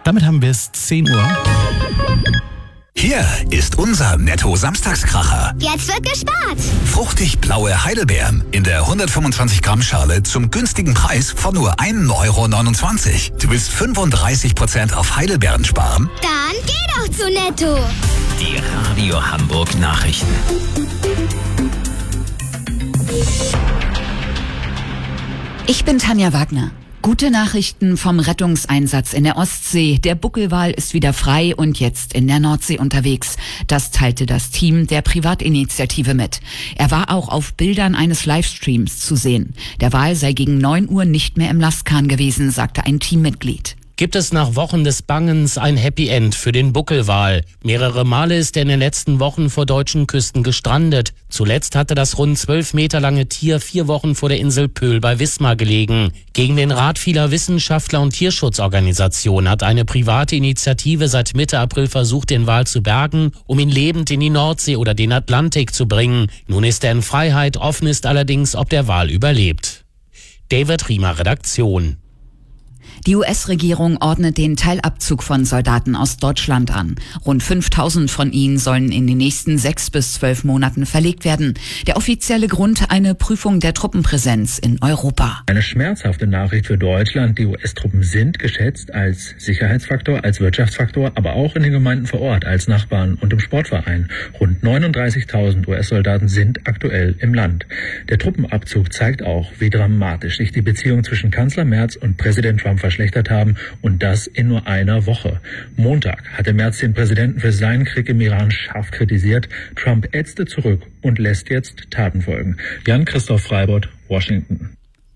Damit haben wir es 10 Uhr. Hier ist unser Netto-Samstagskracher. Jetzt wird gespart. Fruchtig blaue Heidelbeeren in der 125 Gramm Schale zum günstigen Preis von nur 1,29 €. Du willst 35% auf Heidelbeeren sparen? Dann geh doch zu Netto. Die Radio Hamburg Nachrichten. Ich bin Tanja Wagner. Gute Nachrichten vom Rettungseinsatz in der Ostsee. Der Buckelwal ist wieder frei und jetzt in der Nordsee unterwegs. Das teilte das Team der Privatinitiative mit. Er war auch auf Bildern eines Livestreams zu sehen. Der Wal sei gegen 9 Uhr nicht mehr im Lastkahn gewesen, sagte ein Teammitglied. Gibt es nach Wochen des Bangens ein Happy End für den Buckelwal. Mehrere Male ist er in den letzten Wochen vor deutschen Küsten gestrandet. Zuletzt hatte das rund 12 Meter lange Tier 4 Wochen vor der Insel Pöhl bei Wismar gelegen. Gegen den Rat vieler Wissenschaftler und Tierschutzorganisationen hat eine private Initiative seit Mitte April versucht, den Wal zu bergen, um ihn lebend in die Nordsee oder den Atlantik zu bringen. Nun ist er in Freiheit, offen ist allerdings, ob der Wal überlebt. David Riemer, Redaktion. Die US-Regierung ordnet den Teilabzug von Soldaten aus Deutschland an. Rund 5.000 von ihnen sollen in den nächsten 6 bis 12 Monaten verlegt werden. Der offizielle Grund: eine Prüfung der Truppenpräsenz in Europa. Eine schmerzhafte Nachricht für Deutschland. Die US-Truppen sind geschätzt als Sicherheitsfaktor, als Wirtschaftsfaktor, aber auch in den Gemeinden vor Ort, als Nachbarn und im Sportverein. Rund 39.000 US-Soldaten sind aktuell im Land. Der Truppenabzug zeigt auch, wie dramatisch sich die Beziehung zwischen Kanzler Merz und Präsident Trump verschlechtert haben, und das in nur einer Woche. Montag hatte Merz den Präsidenten für seinen Krieg im Iran scharf kritisiert. Trump ätzte zurück und lässt jetzt Taten folgen. Jan-Christoph Freibott, Washington.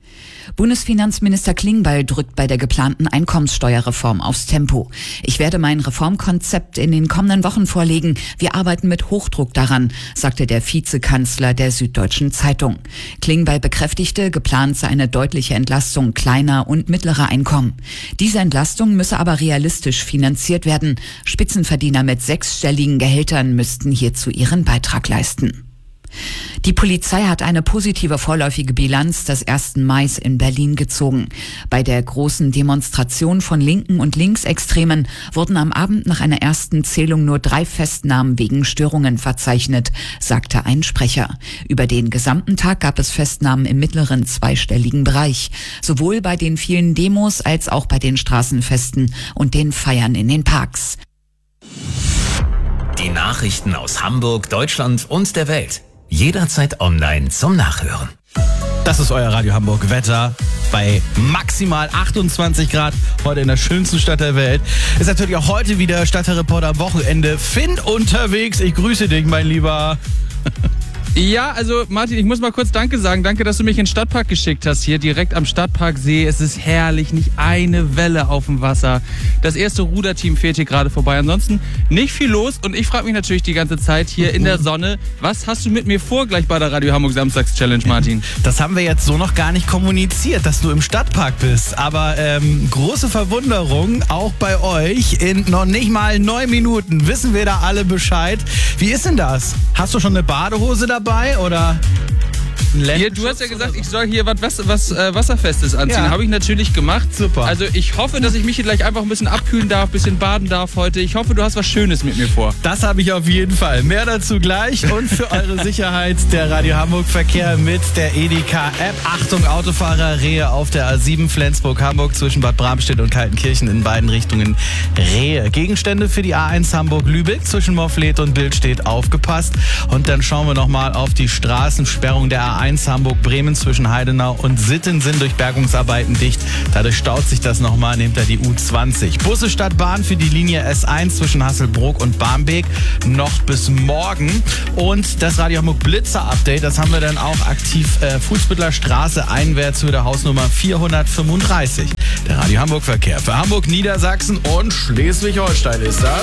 Bundesfinanzminister Klingbeil drückt bei der geplanten Einkommenssteuerreform aufs Tempo. Ich werde mein Reformkonzept in den kommenden Wochen vorlegen. Wir arbeiten mit Hochdruck daran, sagte der Vizekanzler der Süddeutschen Zeitung. Klingbeil bekräftigte, geplant sei eine deutliche Entlastung kleiner und mittlerer Einkommen. Diese Entlastung müsse aber realistisch finanziert werden. Spitzenverdiener mit 6-stelligen Gehältern müssten hierzu ihren Beitrag leisten. Die Polizei hat eine positive vorläufige Bilanz des 1. Mai in Berlin gezogen. Bei der großen Demonstration von Linken und Linksextremen wurden am Abend nach einer ersten Zählung nur 3 Festnahmen wegen Störungen verzeichnet, sagte ein Sprecher. Über den gesamten Tag gab es Festnahmen im mittleren zweistelligen Bereich, sowohl bei den vielen Demos als auch bei den Straßenfesten und den Feiern in den Parks. Die Nachrichten aus Hamburg, Deutschland und der Welt. Jederzeit online zum Nachhören. Das ist euer Radio Hamburg Wetter bei maximal 28 Grad, heute in der schönsten Stadt der Welt. Ist natürlich auch heute wieder Stadtreporter am Wochenende. Finn unterwegs, ich grüße dich, mein Lieber. Ja, also Martin, ich muss mal kurz Danke sagen. Danke, dass du mich in den Stadtpark geschickt hast, hier direkt am Stadtparksee. Es ist herrlich, nicht eine Welle auf dem Wasser. Das erste Ruderteam fährt hier gerade vorbei. Ansonsten nicht viel los und ich frage mich natürlich die ganze Zeit hier in der Sonne, was hast du mit mir vor gleich bei der Radio Hamburg Samstags-Challenge, Martin? Das haben wir jetzt so noch gar nicht kommuniziert, dass du im Stadtpark bist. Aber große Verwunderung auch bei euch. In noch nicht mal 9 Minuten wissen wir da alle Bescheid. Wie ist denn das? Hast du schon eine Badehose dabei? Oder hier, du hast ja gesagt, ich soll hier was Wasserfestes anziehen. Ja. Habe ich natürlich gemacht. Super. Also ich hoffe, dass ich mich hier gleich einfach ein bisschen abkühlen darf, ein bisschen baden darf heute. Ich hoffe, du hast was Schönes mit mir vor. Das habe ich auf jeden Fall. Mehr dazu gleich. Und für eure Sicherheit der Radio Hamburg Verkehr mit der Edeka-App. Achtung, Autofahrer, Rehe auf der A7 Flensburg-Hamburg zwischen Bad Bramstedt und Kaltenkirchen in beiden Richtungen Rehe. Gegenstände für die A1 Hamburg-Lübeck zwischen Moffleth und Billstedt, aufgepasst. Und dann schauen wir nochmal auf die Straßensperrung der A1 Hamburg-Bremen zwischen Heidenau und Sitten sind durch Bergungsarbeiten dicht. Dadurch staut sich das nochmal, nehmt ihr die U20. Busse statt Bahn für die Linie S1 zwischen Hasselbrook und Barmbek noch bis morgen. Und das Radio Hamburg Blitzer-Update, das haben wir dann auch aktiv Fußbüttler Straße einwärts zu der Hausnummer 435. Der Radio Hamburg Verkehr für Hamburg, Niedersachsen und Schleswig-Holstein ist das.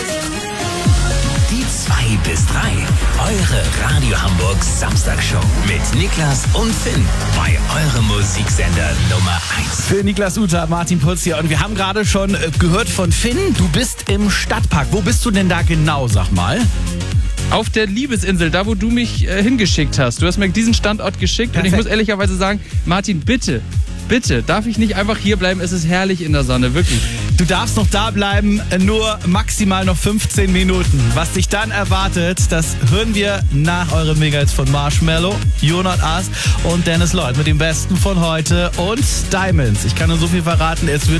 Die 2 bis 3. Eure Radio Hamburg Samstagshow mit Niklas und Finn bei eurem Musiksender Nummer 1. Für Niklas Uta, Martin Putz hier. Und wir haben gerade schon gehört von Finn, du bist im Stadtpark. Wo bist du denn da genau, sag mal? Auf der Liebesinsel, da wo du mich hingeschickt hast. Du hast mir diesen Standort geschickt. Perfekt. Und ich muss ehrlicherweise sagen, Martin, bitte Bitte, darf ich nicht einfach hier bleiben? Es ist herrlich in der Sonne, wirklich. Du darfst noch da bleiben, nur maximal noch 15 Minuten. Was dich dann erwartet, das hören wir nach eurem Mega-Hits von Marshmello, You're Not Us und Dennis Lloyd mit dem Besten von heute und Diamonds. Ich kann nur so viel verraten, es wird